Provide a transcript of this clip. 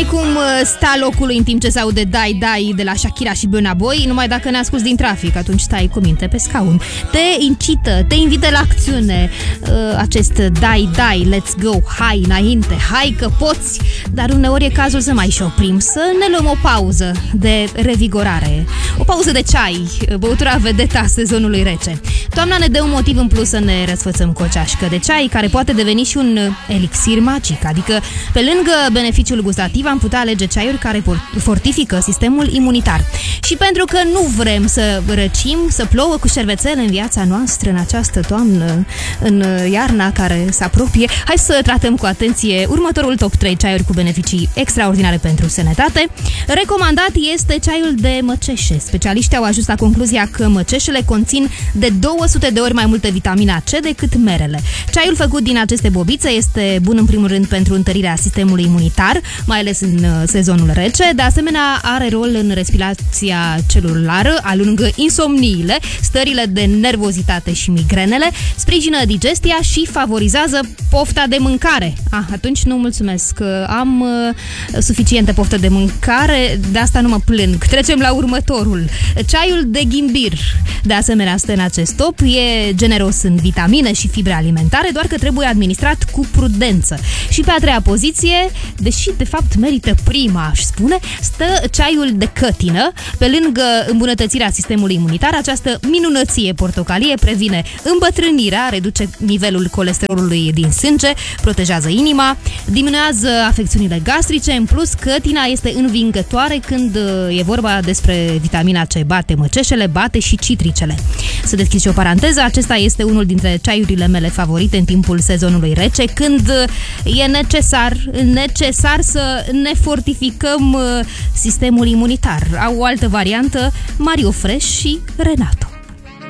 N-ai cum sta locului în timp ce se aude Dai Dai de la Shakira și Burna Boy, numai dacă ne asculti din trafic, atunci stai cu minte pe scaun. Te incită, te invită la acțiune acest Dai Dai, let's go, hai înainte, hai că poți, dar uneori e cazul să mai și oprim, să ne luăm o pauză de revigorare, o pauză de ceai, băutura vedeta sezonului rece. Toamna ne dă un motiv în plus să ne răsfățăm cu o ceașcă de ceai, care poate deveni și un elixir magic, adică pe lângă beneficiul gustativ am putea alege ceaiuri care fortifică sistemul imunitar. Și pentru că nu vrem să răcim, să plouă cu șervețele în viața noastră în această toamnă, în iarna care se apropie, hai să tratăm cu atenție următorul top 3 ceaiuri cu beneficii extraordinare pentru sănătate. Recomandat este ceaiul de măceșe. Specialiștii au ajuns la concluzia că măceșele conțin de 200 de ori mai multă vitamina C decât merele. Ceaiul făcut din aceste bobițe este bun în primul rând pentru întărirea sistemului imunitar, mai ales în sezonul rece. De asemenea, are rol în respirația celulară, alungă insomniile, stările de nervozitate și migrenele, sprijină digestia și favorizează pofta de mâncare. Atunci nu mulțumesc, am suficientă poftă de mâncare, de asta nu mă plâng. Trecem la următorul. Ceaiul de ghimbir. De asemenea, stă în acest top, e generos în vitamine și fibre alimentare, doar că trebuie administrat cu prudență. Și pe a treia poziție, deși de fapt merită prima, aș spune, stă ceaiul de cătină. Pe lângă îmbunătățirea sistemului imunitar, această minunăție portocalie previne îmbătrânirea, reduce nivelul colesterolului din sânge, protejează inima, diminuează afecțiunile gastrice. În plus, cătina este învingătoare când e vorba despre vitamina C. Bate măceșele, bate și citricele. Să deschid și o paranteză, acesta este unul dintre ceaiurile mele favorite în timpul sezonului rece, când e necesar să ne fortificăm sistemul imunitar. Au o altă variantă, Mario Fresh și Renato.